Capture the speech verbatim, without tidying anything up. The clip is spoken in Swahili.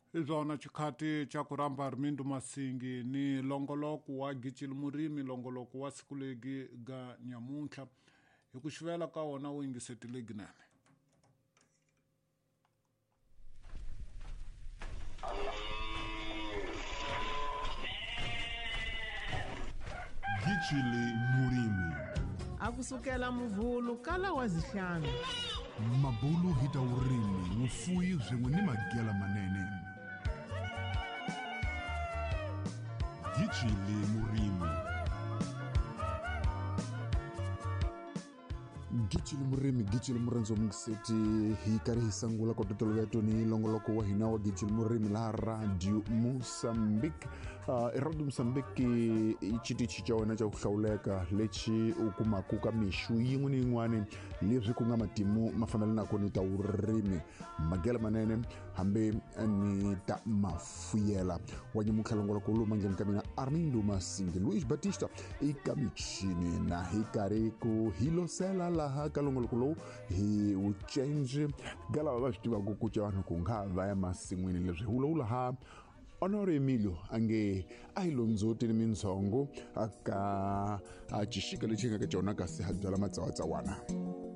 izona chikhati cha kuramba rimindu masingi ni longoloko wa Gicile Murimi, longoloko wa siku legi ga nyamuntlha hi ku xivela ka wona wu yingisetile ginene. Gicile Murimi akusukela muvhulu kala wa zihlanu mabulu hita urimi mufuyi bzimwe ni magela manene. Gicile Murimi. Gicile Murimi, Gicile Murenzo Mngiseti hi kari hi sangula ko totolo vetu ni longoloko wa hina wa Gicile Murimi la Radio Mozambique. Uh, Radio Mozambique i chitichi cha wena cha kuhlawuleka lechi u kumaku ka mixu yin'we ni yin'wana leswi ku nga matimu ma fanele na ku ni ta urimi magela manene hambe ni ta mafuyela wa nyamukha longoloko lu mangeni ka mina Armindo Masingi Luis Batista i ka michini na hi kari ku hilosela laha ka longoloko lowu hi wu change galava va swi tivaka ku ca vanhu ku nga va ya masin'wini leswi hulawulaha Honore Emilio ange a hi londzoti ni mindzongo aka a chixika lexi nga ka xona kasi ha byala matsawatsawana.